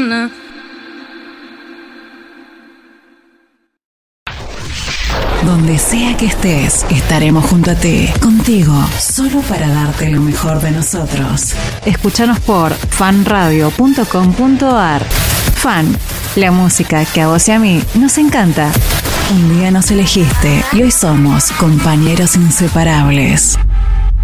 mañana. Donde sea que estés, estaremos junto a ti, contigo, solo para darte lo mejor de nosotros. Escúchanos por fanradio.com.ar. Fan, la música que a vos y a mí nos encanta. Un día nos elegiste y hoy somos compañeros inseparables.